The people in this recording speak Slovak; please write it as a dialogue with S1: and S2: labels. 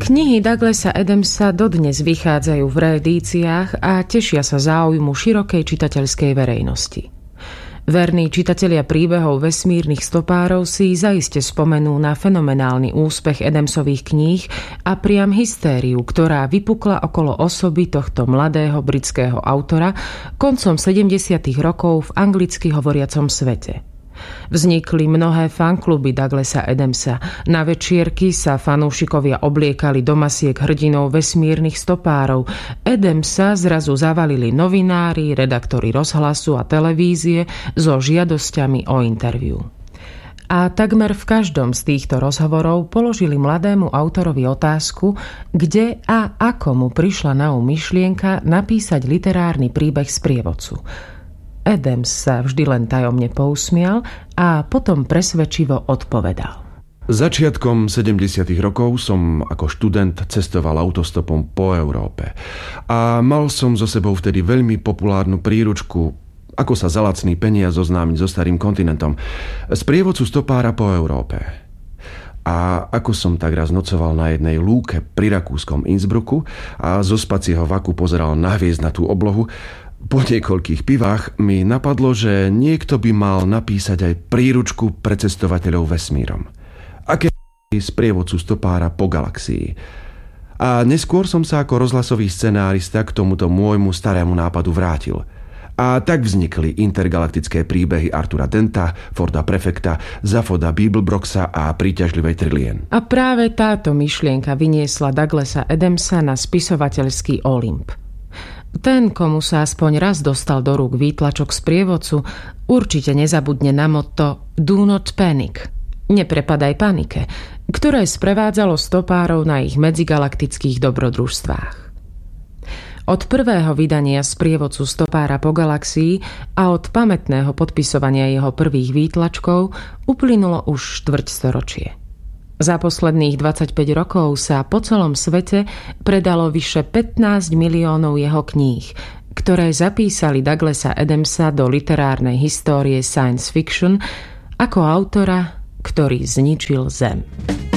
S1: Knihy Douglasa Adamsa dodnes vychádzajú v reedíciách a tešia sa záujmu širokej čitateľskej verejnosti. Verní čitatelia príbehov vesmírnych stopárov si zaiste spomenú na fenomenálny úspech Adamsových kníh a priam hystériu, ktorá vypukla okolo osoby tohto mladého britského autora koncom 70. rokov v anglicky hovoriacom svete. Vznikli mnohé fankluby Douglasa Adamsa. Na večierky sa fanúšikovia obliekali do masiek hrdinov vesmírnych stopárov. Adamsa zrazu zavalili novinári, redaktori rozhlasu a televízie so žiadosťami o interviu. A takmer v každom z týchto rozhovorov položili mladému autorovi otázku, kde a ako mu prišla na myšlienka napísať literárny príbeh sprievodcu. Adams sa vždy len tajomne pousmial a potom presvedčivo odpovedal.
S2: Začiatkom 70. rokov som ako študent cestoval autostopom po Európe a mal som so sebou vtedy veľmi populárnu príručku, ako sa za lacný peniaz zoznámiť so starým kontinentom, sprievodcu stopára po Európe. A ako som tak raz nocoval na jednej lúke pri rakúskom Innsbrucku a zo spacieho vaku pozeral na hviezdnatú oblohu, po niekoľkých pivách mi napadlo, že niekto by mal napísať aj príručku pre cestovateľov vesmírom. Aké sprievodcu stopára po galaxii. A neskôr som sa ako rozhlasový scenárista k tomuto môjmu starému nápadu vrátil. A tak vznikli intergalaktické príbehy Artura Denta, Forda Prefekta, Zafoda Bibelbroxa a príťažlivej Trilien.
S1: A práve táto myšlienka vyniesla Douglasa Adamsa na spisovateľský Olymp. Ten, komu sa aspoň raz dostal do rúk výtlačok sprievodcu, určite nezabudne na motto Do not panic, neprepadaj panike, ktoré sprevádzalo stopárov na ich medzigalaktických dobrodružstvách. Od prvého vydania sprievodcu stopára po galaxii a od pamätného podpisovania jeho prvých výtlačkov uplynulo už štvrťstoročie. Za posledných 25 rokov sa po celom svete predalo vyše 15 miliónov jeho kníh, ktoré zapísali Douglasa Adamsa do literárnej histórie science fiction ako autora, ktorý zničil Zem.